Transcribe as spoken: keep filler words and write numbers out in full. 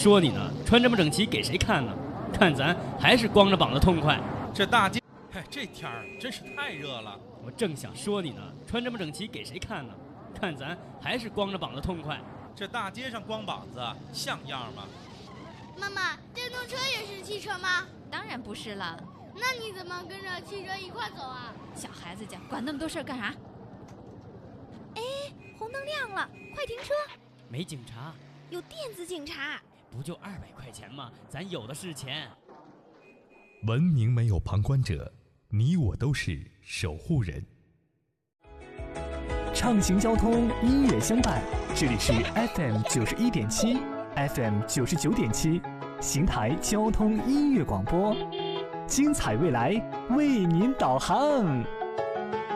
说你呢，穿这么整齐给谁看呢？看咱还是光着膀子痛快。 这大街，哎，这天儿真是太热了。 我正想说你呢，穿这么整齐给谁看呢？看咱还是光着膀子痛快。 这大街上光膀子像样吗？ 妈妈，电动车也是汽车吗？ 当然不是了。 那你怎么跟着汽车一块走啊？ 小孩子家管那么多事儿干啥？ 哎，红灯亮了，快停车！ 没警察， 有电子警察。 不就二百块钱吗？咱有的是钱。 文明没有旁观者，你我都是守护人。 畅行交通，音乐相伴。这里是 F M 九十一点七 ，F M 九十九点七，邢台交通音乐广播，精彩未来为您导航。